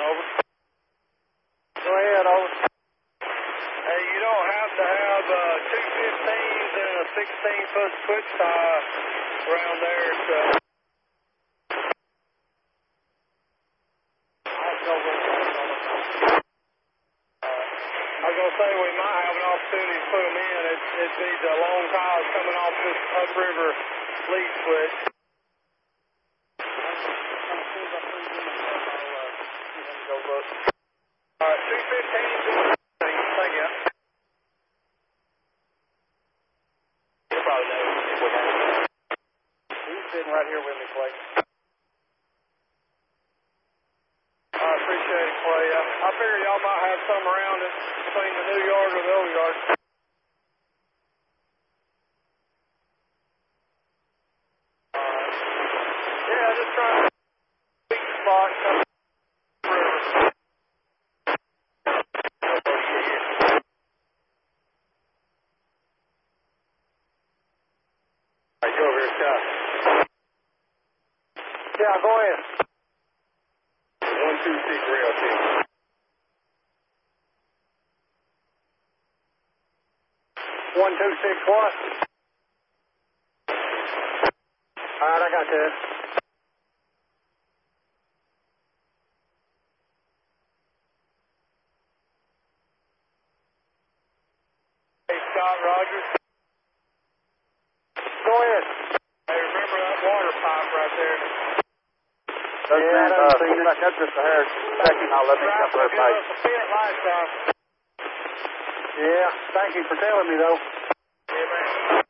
over. Go ahead, over. Hey, you don't have to have two 15s and a 16-foot switch tie around there, so. I'll go with that. I was going to say we might have an opportunity to put them in. It'd be the long ties coming off this upriver lead switch. All right, two 15s. Thank you. You'll probably know if we have it. He's sitting right here with me, Clay. I appreciate it, Clay. I figure y'all might have some around it between the new yard or the old yard. Yeah, just trying to pick the spot. All right, go over here, Scott. Yeah, go ahead. 126 rail team. 126 what? All right, I got that. Hey, Scott Rogers. Go ahead. Hey, remember that water pipe right there? That's just a hair. Second, I'll let me Right, jump her give pipe. us a pit lights on. Yeah, thank you for telling me, though. Yeah, man.